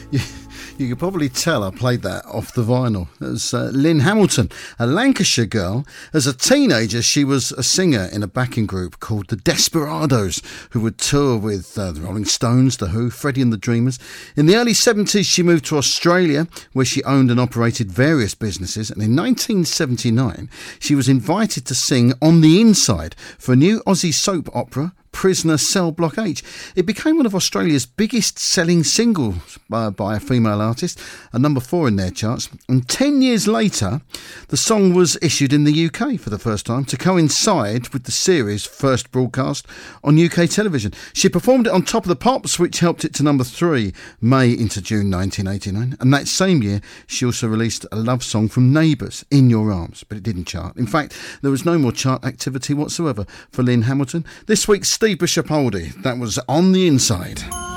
You, you could probably tell I played that off the vinyl. It was Lynn Hamilton, a Lancashire girl. As a teenager, she was a singer in a backing group called the Desperados, who would tour with the Rolling Stones, The Who, Freddie and the Dreamers. In the early 70s, she moved to Australia, where she owned and operated various businesses. And in 1979, she was invited to sing On the Inside for a new Aussie soap opera, Prisoner Cell Block H. It became one of Australia's biggest selling singles by a female artist, a number 4 in their charts. And 10 years later, the song was issued in the UK for the first time to coincide with the series' first broadcast on UK television. She performed it on Top of the Pops, which helped it to number 3 May into June 1989. And that same year, she also released a love song from Neighbours, In Your Arms, but it didn't chart. In fact, there was no more chart activity whatsoever for Lynn Hamilton. This week's Steve Bishop Oldie, that was On the Inside.